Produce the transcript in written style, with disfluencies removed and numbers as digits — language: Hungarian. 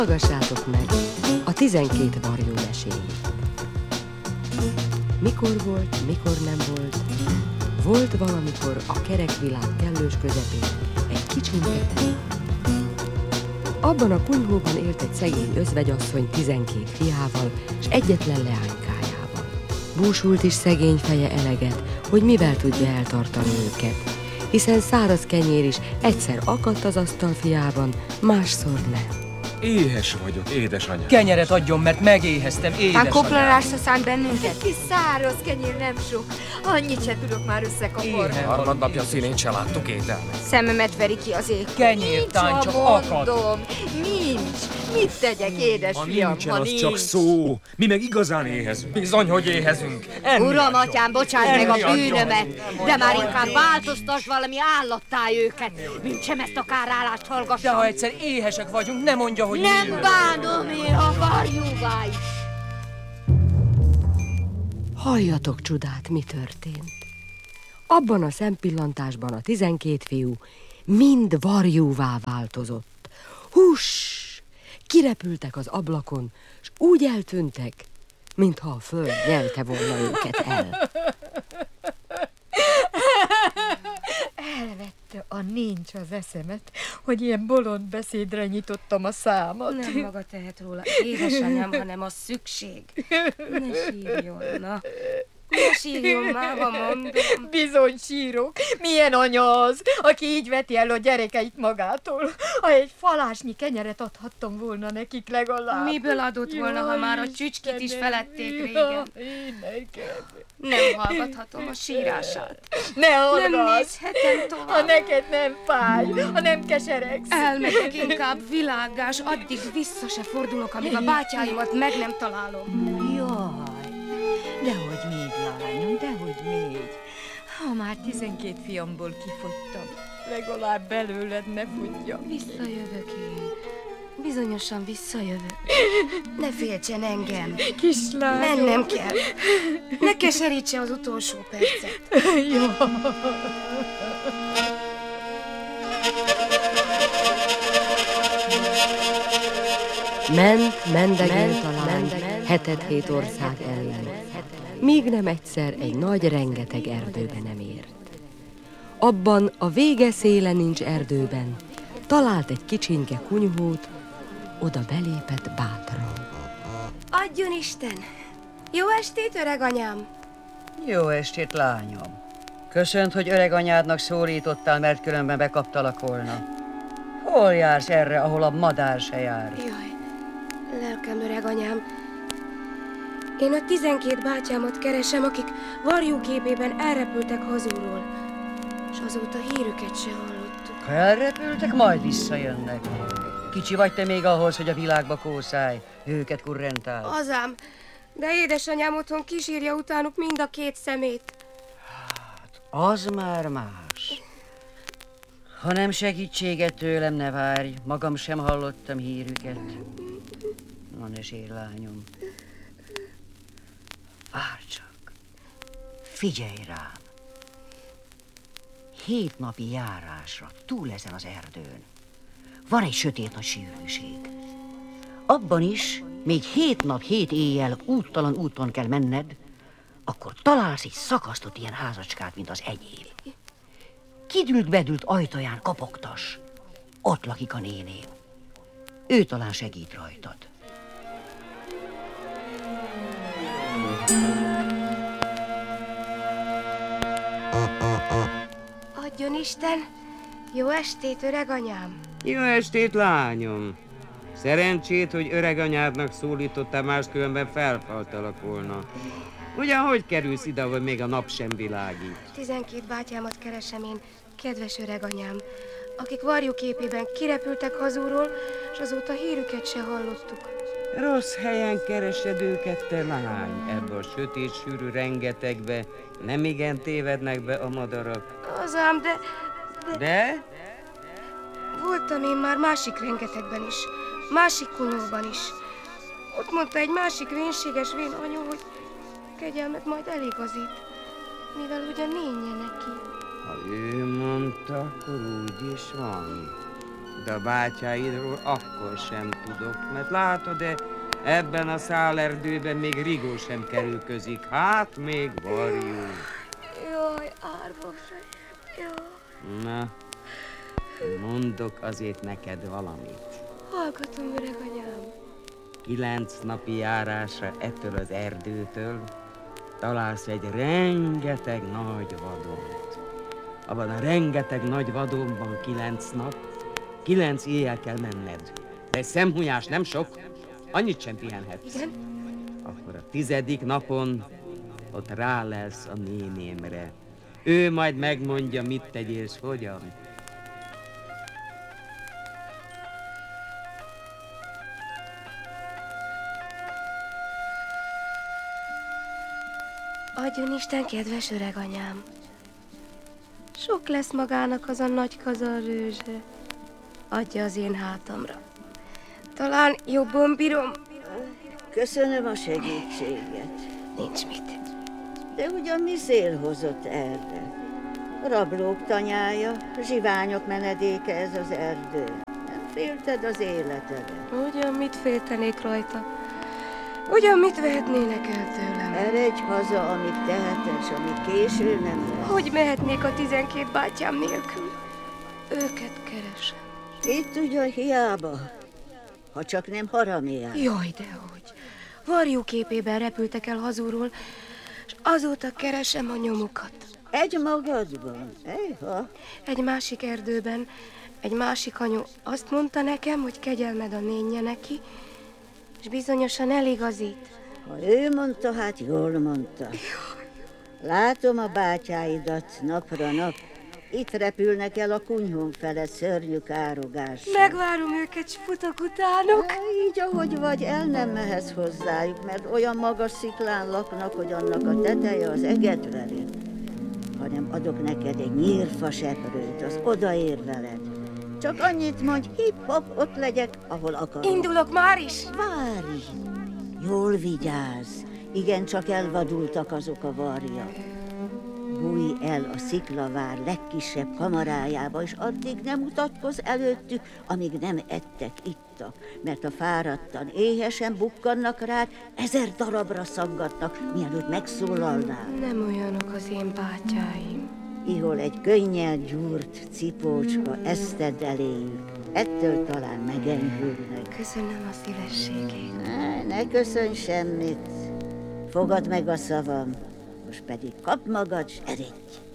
Hallgassátok meg a 12 varjú meséjét. Mikor volt, mikor nem volt, volt valamikor a kerek világ kellős közepén egy kicsinke teó. Abban a kunyhóban élt egy szegény özvegyasszony 12 fiával és egyetlen leánykájával. Búsult is szegény feje eleget, hogy mivel tudja eltartani őket, hiszen száraz kenyér is egyszer akadt az asztalfiában, másszor nem. Éhes vagyok, édesanyám. Kenyeret adjon, mert megéheztem, édesanyám. Koplalásra szánt bennünket? Kis száraz kenyér nem sok. Annyit se tudok már összekaparni. Harmadnapja színét se láttuk ételmet. Szememet veri ki az ég. Kenyértán csak akad. Mondom, nincs. Mit tegyek, édesfiam, Nincsen, ha az nincs? csak szó. Mi meg igazán éhezünk. Bizony, hogy éhezünk. Uram, atyám, bocsáss meg a Enni bűnömet, adjon. de már inkább változtass valami állattá őket, mint sem ezt a kárállást De hallgassam. ha egyszer éhesek vagyunk, ne mondja, hogy Nem miért. bánom én, ha varjúvá is. Halljatok csodát, mi történt. Abban a szempillantásban a 12 fiú mind varjúvá változott. Hús! Kirepültek az ablakon, s úgy eltűntek, mintha a föld nyelte volna őket el. Elvette a nincs az eszemet, hogy ilyen bolond beszédre nyitottam a számat. Nem maga tehet róla, édesanyám, hanem a szükség. Ne sírjon, na. Ne sírjon már, ha mondom. Bizony sírok. Milyen anya az, aki így veti el a gyerekeit magától? Ha egy falásnyi kenyeret adhattam volna nekik legalább. Miből adott volna, ha már a csücskit is felették régen? Én nekem. Nem hallgathatom a sírását. Ne hallgass! Nem nézhetem tovább. Ha neked nem fáj, ha nem keseregsz. Elmegyek inkább világgás, addig vissza se fordulok, amíg a bátyáimat meg nem találom. Jaj, dehogy még, lányom, dehogy még. Ha már 12 fiamból kifogytam, legalább belőled ne fogyjam. Visszajövök én. Bizonyosan visszajövök. Ne féltsen engem. Kislányom. Mennem kell. Ne keserítse az utolsó percet. Jó. Mendegélt a lány 7 ország ellen, míg nem egyszer egy nagy rengeteg erdőbe nem ért. Abban a vége széle nincs erdőben, talált egy kicsinke kunyhót, oda belépett bátran. Adjon Isten! Jó estét, öreg anyám! Jó estét, lányom. Köszönt, hogy öreg anyádnak szólítottál, mert különben bekaptalak volna. Hol jársz erre, ahol a madár se jár? Jaj, lelkem, öreg anyám. Én a 12 bátyámat keresem, akik varjúképében elrepültek hazulról, és azóta hírüket se hallottuk. Ha elrepültek, majd visszajönnek. Kicsi vagy te még ahhoz, hogy a világba kószálj, őket kurrentál. Azám, de édesanyám otthon kísírja utánuk mind a 2 szemét. Az már más. Ha nem segítséget tőlem, ne várj, magam sem hallottam hírüket. Na ne sírj, lányom. Várj csak. Figyelj rám. 7 napi járásra túl ezen az erdőn van egy sötét nagy sűrűség. Abban is még 7 nap, 7 éjjel úttalan úton kell menned, akkor találsz egy szakasztott ilyen házacskát, mint az enyém. Kidült-bedült ajtaján kopogtass. Ott lakik a néném. Ő talán segít rajtad. Adjon Isten! Jó estét, öreg anyám! Jó estét, lányom! Szerencsét, hogy öreganyádnak szólítottál, máskülönben felfaltalak volna. Ugyan hogy kerülsz ide, hogy még a nap sem világít? 12 bátyámat keresem én, kedves öreg anyám, akik varjúképében kirepültek hazulról, és azóta hírüket se hallottuk. Rossz helyen keresed őket, te lány, ebbe a sötét sűrű rengetegbe. Nem igen tévednek be a madarak. Azám, De? voltam én már másik rengetegben is, másik kunyhóban is. Ott mondta egy másik vénséges vén anyu, hogy kegyelmet majd eligazít, mivel ugye nénye neki. Ha ő mondta, akkor úgy is van. de a bátyáidról akkor sem tudok, mert látod-e, ebben a szálerdőben még Rigó sem kerülközik, hát még Varjú. Jaj, árva fejem, jaj. Na, mondok azért neked valamit. Hallgatom, öreg anyám. 9 napi járásra ettől az erdőtől találsz egy rengeteg nagy vadont. Abban a rengeteg nagy vadonban 9 nap, 9 éjjel kell menned. De egy szemhúnyás nem sok, annyit sem pihenhetsz. Igen? Akkor a 10. napon ott rálelsz a nénémre. Ő majd megmondja, mit tegyél, s hogyan. Adjon Isten, kedves öreg anyám. Sok lesz magának az a nagy kazan rőzse. Adja az én hátamra. Talán jobban bírom. Köszönöm a segítséget. Nincs mit. De ugyan mi szél hozott erre? A rablók tanyája, zsiványok menedéke ez az erdő. Nem félted az életedet? Ugyan mit féltenék rajta? Ugyan mit vehetnének el tőlem? Eredj haza, amíg teheted, s amíg késő nem lesz. Hogy mehetnék a 12 bátyám nélkül? Őket keresem. Itt ugyan hiába, ha csak nem haramiák. Jaj, dehogy. Varjú képében repültek el hazúról, és azóta keresem a nyomukat. Egy magadban, ejha. Egy másik erdőben, egy másik anyu azt mondta nekem, hogy kegyelmed a nénye neki, és bizonyosan eligazít. Ha ő mondta, hát jól mondta. Látom a bátyáidat napra nap. Itt repülnek el a kunyhón fele szörnyük árogással. Megvárom őket, s futok utánuk. Így, ahogy vagy, el nem mehetsz hozzájuk, mert olyan magas sziklán laknak, hogy annak a teteje az eget veri. Hanem adok neked egy nyírfa seprőt, az odaér veled. Csak annyit mondj, hip-hop, ott legyek, ahol akarok. Indulok már is. Várj! Jól vigyázz! Igen, csak elvadultak azok a varjak. Bújj el a sziklavár legkisebb kamarájába, és addig nem mutatkozz előttük, amíg nem ettek, ittak. Mert a fáradtan, éhesen bukkannak rád, 1000 darabra szaggatnak, mielőtt megszólalnál. Nem olyanok az én bátyáim. Ihol egy könnyel gyúrt cipócska, eszted eléjük. Ettől talán megenyhülnek. Köszönöm a szívességét. Ne köszönj semmit. Fogad meg a szavam. Most pedig kap magad, s eredj!